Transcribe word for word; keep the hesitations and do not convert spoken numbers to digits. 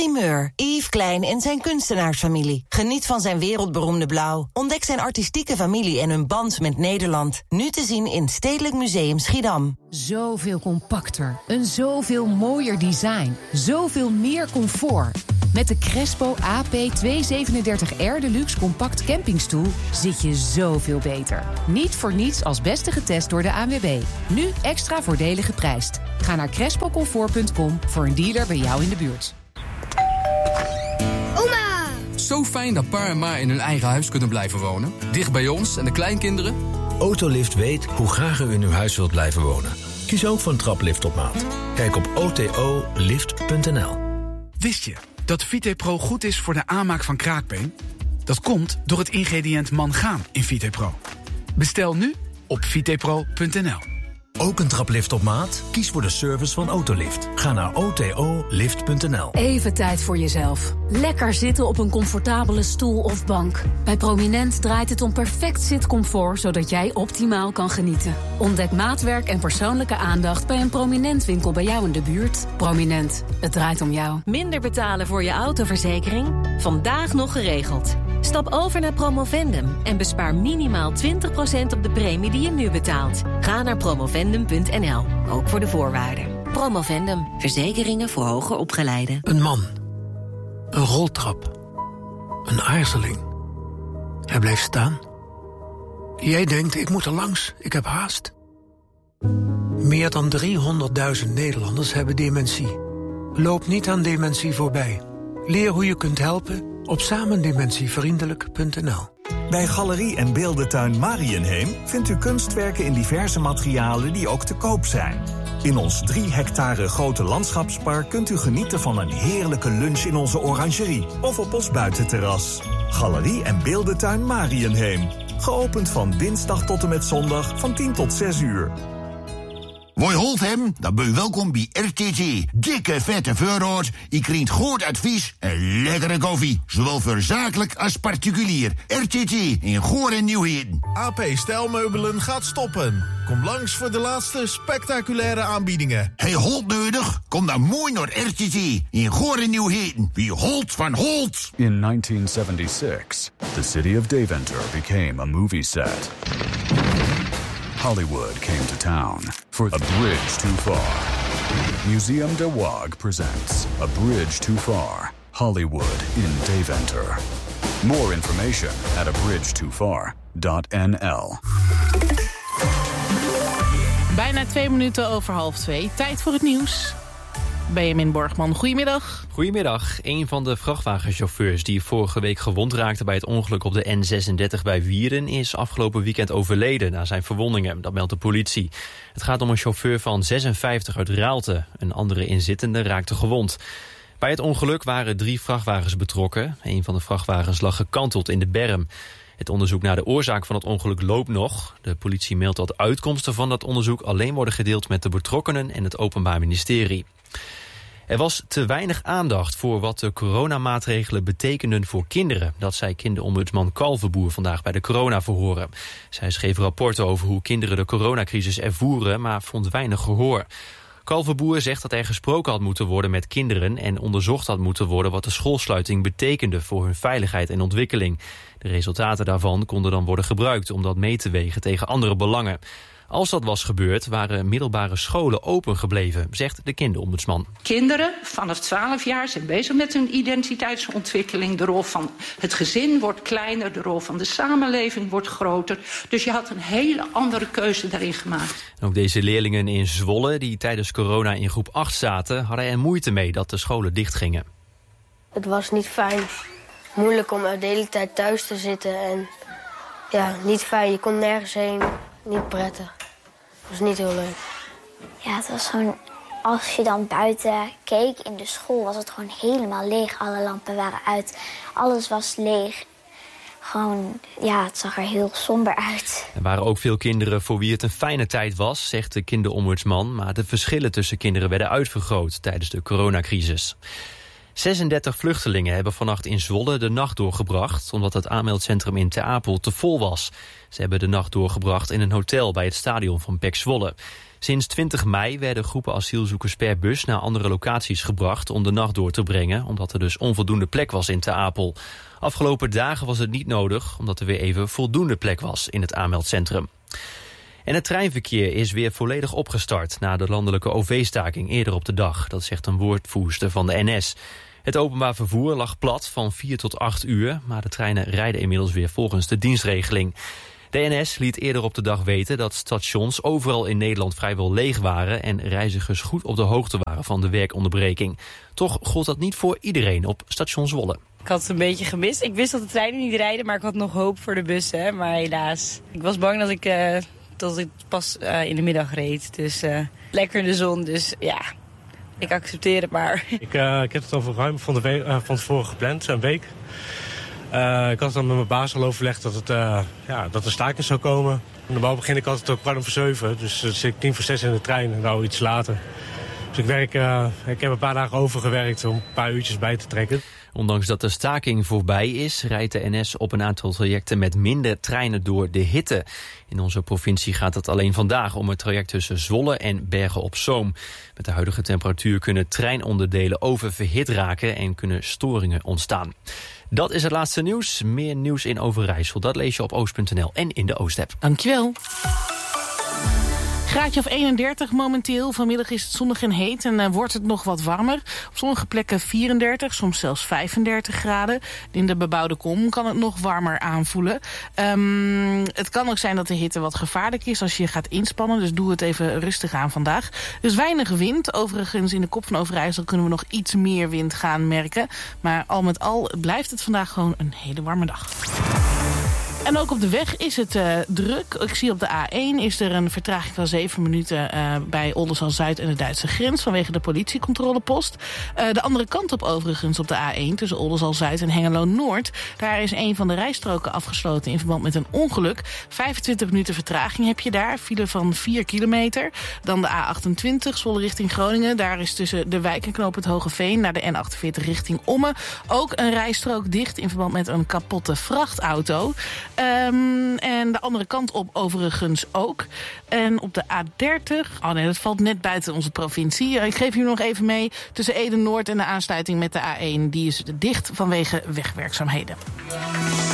Primeur. Yves Klein en zijn kunstenaarsfamilie. Geniet van zijn wereldberoemde blauw. Ontdek zijn artistieke familie en hun band met Nederland. Nu te zien in Stedelijk Museum Schiedam. Zoveel compacter. Een zoveel mooier design. Zoveel meer comfort. Met de Crespo A P tweehonderdzevenendertig R Deluxe Compact Campingstoel zit je zoveel beter. Niet voor niets als beste getest door de A N W B. Nu extra voordelig geprijsd. Ga naar crespo comfort punt com voor een dealer bij jou in de buurt. Oma! Zo fijn dat pa en ma in hun eigen huis kunnen blijven wonen. Dicht bij ons en de kleinkinderen. Autolift weet hoe graag u in uw huis wilt blijven wonen. Kies ook voor een traplift op maat. Kijk op o t o lift punt n l. Wist je dat VitePro goed is voor de aanmaak van kraakbeen? Dat komt door het ingrediënt mangaan in VitePro. Bestel nu op vitepro punt n l. Ook een traplift op maat? Kies voor de service van Autolift. Ga naar o t o lift punt n l. Even tijd voor jezelf. Lekker zitten op een comfortabele stoel of bank. Bij Prominent draait het om perfect zitcomfort, zodat jij optimaal kan genieten. Ontdek maatwerk en persoonlijke aandacht bij een Prominent winkel bij jou in de buurt. Prominent, het draait om jou. Minder betalen voor je autoverzekering? Vandaag nog geregeld. Stap over naar Promovendum en bespaar minimaal twintig procent op de premie die je nu betaalt. Ga naar promovendum punt n l, ook voor de voorwaarden. Promovendum, verzekeringen voor hoger opgeleiden. Een man. Een roltrap. Een aarzeling. Hij bleef staan. Jij denkt, ik moet er langs, ik heb haast. Meer dan driehonderdduizend Nederlanders hebben dementie. Loop niet aan dementie voorbij. Leer hoe je kunt helpen op samendementievriendelijk punt n l. Bij Galerie en Beeldentuin Mariënheem vindt u kunstwerken in diverse materialen die ook te koop zijn. In ons drie hectare grote landschapspark kunt u genieten van een heerlijke lunch in onze orangerie of op ons buitenterras. Galerie en Beeldentuin Mariënheem. Geopend van dinsdag tot en met zondag van tien tot zes uur. Woi holt hem, dan ben je welkom bij R T T. Dikke vette voorraad, je krijgt goed advies en lekkere koffie. Zowel voor zakelijk als particulier. R T T in Goor en Nieuwheden. A P Stijlmeubelen gaat stoppen. Kom langs voor de laatste spectaculaire aanbiedingen. Hey, Holt nodig? Kom dan mooi naar R T T in Goor en Nieuwheden. Wie Holt van Holt. In nineteen seventy-six, the city of Deventer became a movie set. Hollywood came to town for A Bridge Too Far. Museum de Waag presents A Bridge Too Far, Hollywood in Deventer. More information at a bridge too far dot n l. Bijna twee minuten over half twee. Tijd voor het nieuws. Benjamin Borgman, goedemiddag. Goedemiddag. Een van de vrachtwagenchauffeurs die vorige week gewond raakte bij het ongeluk op de N zesendertig bij Wierden is afgelopen weekend overleden na zijn verwondingen. Dat meldt de politie. Het gaat om een chauffeur van zesenvijftig uit Raalte. Een andere inzittende raakte gewond. Bij het ongeluk waren drie vrachtwagens betrokken. Een van de vrachtwagens lag gekanteld in de berm. Het onderzoek naar de oorzaak van het ongeluk loopt nog. De politie meldt dat de uitkomsten van dat onderzoek alleen worden gedeeld met de betrokkenen en het Openbaar Ministerie. Er was te weinig aandacht voor wat de coronamaatregelen betekenden voor kinderen. Dat zei kinderombudsman Kalverboer vandaag bij de coronaverhoren. Zij schreef rapporten over hoe kinderen de coronacrisis ervoeren, maar vond weinig gehoor. Kalverboer zegt dat er gesproken had moeten worden met kinderen en onderzocht had moeten worden wat de schoolsluiting betekende voor hun veiligheid en ontwikkeling. De resultaten daarvan konden dan worden gebruikt om dat mee te wegen tegen andere belangen. Als dat was gebeurd, waren middelbare scholen open gebleven, zegt de kinderombudsman. Kinderen vanaf twaalf jaar zijn bezig met hun identiteitsontwikkeling. De rol van het gezin wordt kleiner, de rol van de samenleving wordt groter. Dus je had een hele andere keuze daarin gemaakt. Ook deze leerlingen in Zwolle, die tijdens corona in groep acht zaten, hadden er moeite mee dat de scholen dichtgingen. Het was niet fijn. Moeilijk om de hele tijd thuis te zitten en ja, niet fijn. Je kon nergens heen. Niet prettig. Het was niet heel leuk. Ja, het was gewoon... Als je dan buiten keek in de school, was het gewoon helemaal leeg. Alle lampen waren uit. Alles was leeg. Gewoon, ja, het zag er heel somber uit. Er waren ook veel kinderen voor wie het een fijne tijd was, zegt de kinderombudsman. Maar de verschillen tussen kinderen werden uitvergroot tijdens de coronacrisis. zesendertig vluchtelingen hebben vannacht in Zwolle de nacht doorgebracht, omdat het aanmeldcentrum in Ter Apel te vol was. Ze hebben de nacht doorgebracht in een hotel bij het stadion van P E C Zwolle. Sinds twintig mei werden groepen asielzoekers per bus naar andere locaties gebracht om de nacht door te brengen, omdat er dus onvoldoende plek was in Ter Apel. Afgelopen dagen was het niet nodig, omdat er weer even voldoende plek was in het aanmeldcentrum. En het treinverkeer is weer volledig opgestart na de landelijke O V-staking eerder op de dag. Dat zegt een woordvoerster van de N S. Het openbaar vervoer lag plat van vier tot acht uur, maar de treinen rijden inmiddels weer volgens de dienstregeling. De N S liet eerder op de dag weten dat stations overal in Nederland vrijwel leeg waren en reizigers goed op de hoogte waren van de werkonderbreking. Toch gold dat niet voor iedereen op station Zwolle. Ik had het een beetje gemist. Ik wist dat de treinen niet rijden, maar ik had nog hoop voor de bussen. Maar helaas. Ik was bang dat ik, uh, dat ik pas uh, in de middag reed. Dus uh, lekker in de zon, dus ja, ik accepteer het maar. Ik, uh, ik heb het al voor ruim van, de we- uh, van tevoren gepland, een week. Uh, ik had dan met mijn baas al overlegd dat, het, uh, ja, dat er staking zou komen. Normaal begin ik altijd ook kwart over zeven, dus uh, zit ik tien voor zes in de trein, nou iets later. Dus ik, werk, uh, ik heb een paar dagen overgewerkt om een paar uurtjes bij te trekken. Ondanks dat de staking voorbij is, rijdt de N S op een aantal trajecten met minder treinen door de hitte. In onze provincie gaat het alleen vandaag om het traject tussen Zwolle en Bergen op Zoom. Met de huidige temperatuur kunnen treinonderdelen oververhit raken en kunnen storingen ontstaan. Dat is het laatste nieuws. Meer nieuws in Overijssel, dat lees je op oost punt n l en in de Oost-app. Dankjewel. Graadje of eenendertig momenteel. Vanmiddag is het zonnig en heet en uh, wordt het nog wat warmer. Op sommige plekken vierendertig, soms zelfs vijfendertig graden. In de bebouwde kom kan het nog warmer aanvoelen. Um, het kan ook zijn dat de hitte wat gevaarlijk is als je gaat inspannen. Dus doe het even rustig aan vandaag. Dus weinig wind. Overigens in de kop van Overijssel kunnen we nog iets meer wind gaan merken. Maar al met al blijft het vandaag gewoon een hele warme dag. En ook op de weg is het uh, druk. Ik zie op de A één is er een vertraging van zeven minuten uh, bij Oldenzaal-Zuid en de Duitse grens vanwege de politiecontrolepost. Uh, de andere kant op overigens op de A één tussen Oldenzaal-Zuid en Hengelo-Noord. Daar is een van de rijstroken afgesloten in verband met een ongeluk. vijfentwintig minuten vertraging heb je daar. File van vier kilometer. Dan de A achtentwintig, Zwolle richting Groningen. Daar is tussen de wijk en knooppunt Hogeveen naar de N achtenveertig richting Ommen ook een rijstrook dicht in verband met een kapotte vrachtauto. Um, en de andere kant op overigens ook. En op de A dertig... Oh nee, dat valt net buiten onze provincie. Ik geef jullie nog even mee. Tussen Ede-Noord en de aansluiting met de A één. Die is dicht vanwege wegwerkzaamheden.